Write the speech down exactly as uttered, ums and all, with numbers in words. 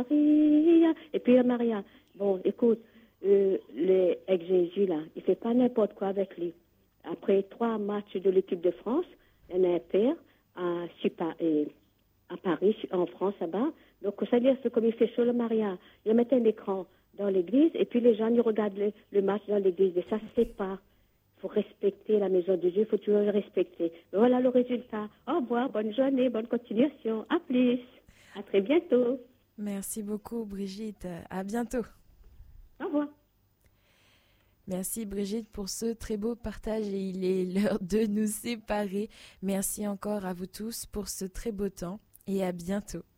Maria. Et puis la Maria, bon, écoute, euh, les, avec Jésus, là, il ne fait pas n'importe quoi avec lui. Après trois matchs de l'équipe de France, il y en a un père à, Super, et, à Paris, en France, là-bas. Donc, ça veut dire que comme il fait chaud, le Maria, il met un écran dans l'église et puis les gens, ils regardent le, le match dans l'église. Et ça, c'est pas. Il faut respecter la maison de Dieu, il faut toujours le respecter. Mais voilà le résultat. Au revoir, bonne journée, bonne continuation. À plus. À très bientôt. Merci beaucoup, Brigitte. À bientôt. Au revoir. Merci Brigitte pour ce très beau partage et il est l'heure de nous séparer. Merci encore à vous tous pour ce très beau temps et à bientôt.